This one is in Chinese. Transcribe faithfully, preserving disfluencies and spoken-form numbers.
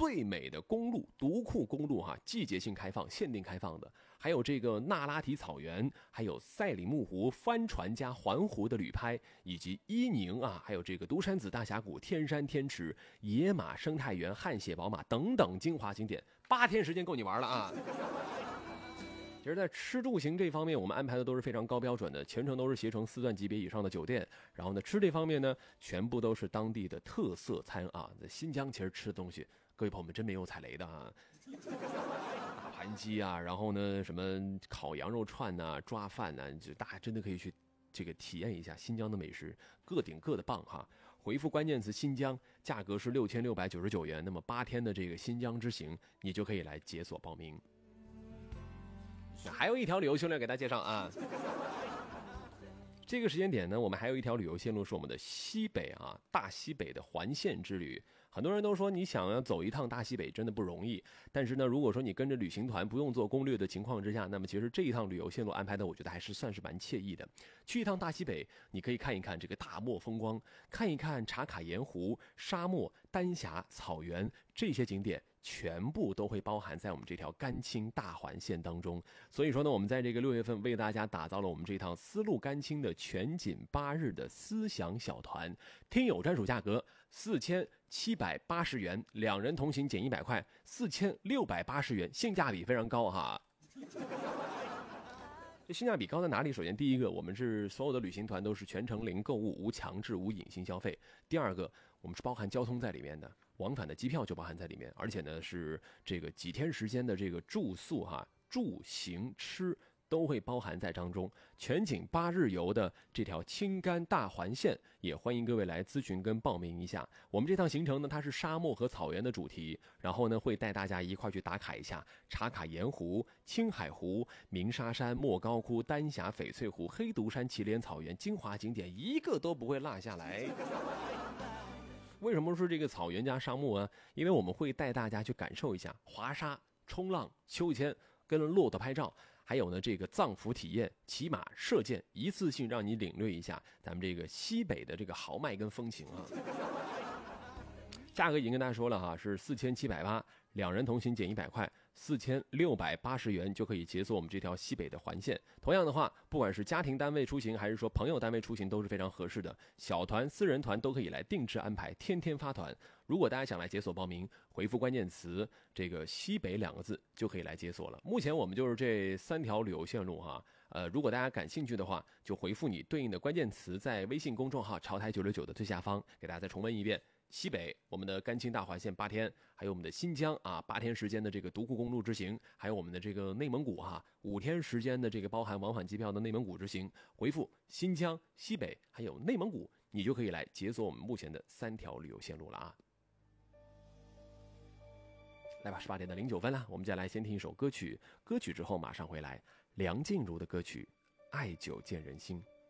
最美的公路独库公路哈，季节性开放、限定开放的，还有这个那拉提草原，还有赛里木湖帆船加环湖的旅拍，以及伊宁啊，还有这个独山子大峡谷、天山天池、野马生态园、汗血宝马等等精华景点，八天时间够你玩了啊！其实在吃住行这方面，我们安排的都是非常高标准的，全程都是携程四钻级别以上的酒店。然后呢，吃这方面呢，全部都是当地的特色餐啊。在新疆其实吃的东西，各位朋友们真没有踩雷的啊，大盘鸡啊，然后呢什么烤羊肉串呐、啊、抓饭呐、啊，就大家真的可以去这个体验一下新疆的美食，各顶各的棒哈。回复关键词新疆，价格是六千六百九十九元，那么八天的这个新疆之行，你就可以来解锁报名。还有一条旅游线路给大家介绍啊，这个时间点呢，我们还有一条旅游线路是我们的西北啊，大西北的环线之旅。很多人都说你想要走一趟大西北真的不容易，但是呢，如果说你跟着旅行团不用做攻略的情况之下，那么其实这一趟旅游线路安排的，我觉得还是算是蛮惬意的。去一趟大西北，你可以看一看这个大漠风光，看一看茶卡盐湖、沙漠、丹霞、草原这些景点。全部都会包含在我们这条甘青大环线当中，所以说呢，我们在这个六月份为大家打造了我们这趟丝路甘青的全锦八日的思想小团，听友专属价格四千七百八十元，两人同行减一百块，四千六百八十元，性价比非常高哈。这性价比高在哪里？首先，第一个，我们是所有的旅行团都是全程零购物、无强制、无隐性消费；第二个，我们是包含交通在里面的，往返的机票就包含在里面，而且呢是这个几天时间的这个住宿哈、住行吃都会包含在当中。全景八日游的这条青甘大环线，也欢迎各位来咨询跟报名一下。我们这趟行程呢，它是沙漠和草原的主题，然后呢会带大家一块去打卡一下茶卡盐湖、青海湖、鸣沙山、莫高窟、丹霞翡翠湖、黑独山祁连草原精华景点，一个都不会落下来。为什么说这个草原加沙漠啊？因为我们会带大家去感受一下滑沙、冲浪、秋千、跟骆驼拍照，还有呢这个藏服体验、骑马、射箭，一次性让你领略一下咱们这个西北的这个豪迈跟风情啊。价格已经跟大家说了哈，是四千七百八，两人同行减一百块，四千六百八十元就可以解锁我们这条西北的环线。同样的话，不管是家庭单位出行还是说朋友单位出行都是非常合适的，小团、私人团都可以来定制安排，天天发团。如果大家想来解锁报名，回复关键词这个西北两个字就可以来解锁了。目前我们就是这三条旅游线路哈，呃，如果大家感兴趣的话，就回复你对应的关键词，在微信公众号潮台九六九的最下方，给大家再重温一遍。西北，我们的甘青大环线八天，还有我们的新疆啊八天时间的这个独库公路之行，还有我们的这个内蒙古哈五天时间的这个包含往返机票的内蒙古之行，回复新疆、西北还有内蒙古，你就可以来解锁我们目前的三条旅游线路了啊。来吧，十八点的零九分了，我们接下来先听一首歌曲，歌曲之后马上回来，梁静茹的歌曲《爱久见人心》。